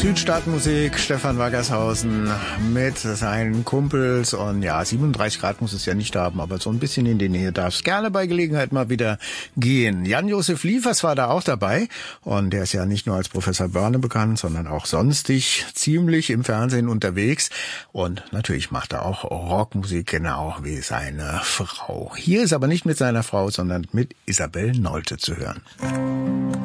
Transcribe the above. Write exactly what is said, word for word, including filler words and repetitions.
Südstaatenmusik, Stefan Waggershausen mit seinen Kumpels und ja, siebenunddreißig Grad muss es ja nicht haben, aber so ein bisschen in die Nähe darf es gerne bei Gelegenheit mal wieder gehen. Jan-Josef Liefers war da auch dabei und der ist ja nicht nur als Professor Börne bekannt, sondern auch sonstig ziemlich im Fernsehen unterwegs und natürlich macht er auch Rockmusik, genau wie seine Frau. Hier ist aber nicht mit seiner Frau, sondern mit Isabel Nolte zu hören.